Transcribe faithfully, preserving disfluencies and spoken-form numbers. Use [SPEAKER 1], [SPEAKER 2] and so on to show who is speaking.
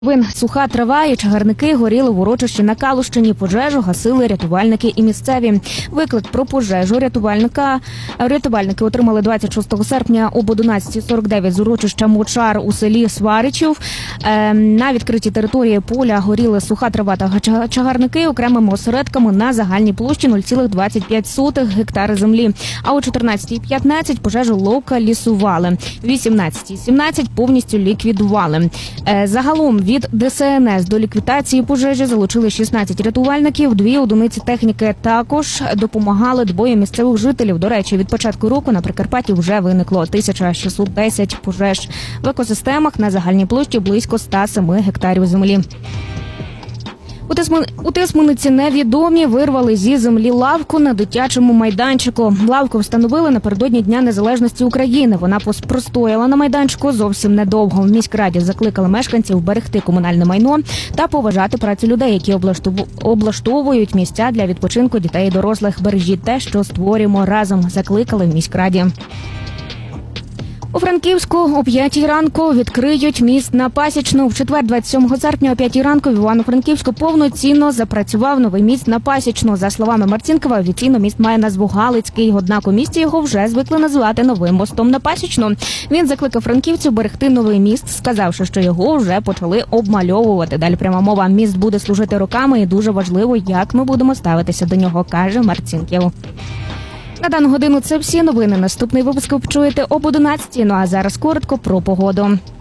[SPEAKER 1] Вин, суха трава і чагарники горіли в урочищі на Калущині. Пожежу гасили рятувальники і місцеві. Виклик про пожежу рятувальника рятувальники отримали двадцять шостого серпня об одинадцятій сорок дев'ять з урочища Мочар у селі Сваричів. Е, на відкритій території поля горіли суха трава та чагарники окремими осередками на загальній площі нуль цілих двадцять п'ять сотих гектари землі. А о чотирнадцятій п'ятнадцять пожежу локалізували. вісімнадцятій сімнадцять повністю ліквідували. Е, загалом від Де Ес Ен Ес до ліквідації пожежі залучили шістнадцять рятувальників, дві одиниці техніки. Також допомагали двоє місцевих жителів. До речі, від початку року на Прикарпатті вже виникло тисяча шістсот десять пожеж. В екосистемах на загальній площі близько ста семи гектарів землі. У Тисмениці невідомі вирвали зі землі лавку на дитячому майданчику. Лавку встановили напередодні Дня Незалежності України. Вона простояла на майданчику зовсім недовго. В міськраді закликали мешканців берегти комунальне майно та поважати працю людей, які облаштовують місця для відпочинку дітей і дорослих. Бережіть те, що створюємо разом, закликали в міськраді. У Франківську о п'ятій ранку відкриють міст на Пасічну. В четвер, двадцять сьомого серпня, о п'ятій ранку в Івано-Франківську повноцінно запрацював новий міст на Пасічну. За словами Марцінкова, офіційно міст має назву Галицький, однак у місті його вже звикли називати новим мостом на Пасічну. Він закликав франківців берегти новий міст, сказавши, що його вже почали обмальовувати. Далі пряма мова. Міст буде служити роками і дуже важливо, як ми будемо ставитися до нього, каже Марцінків. На дану годину це всі новини. Наступний випуск ви почуєте об одинадцятій. Ну а зараз коротко про погоду.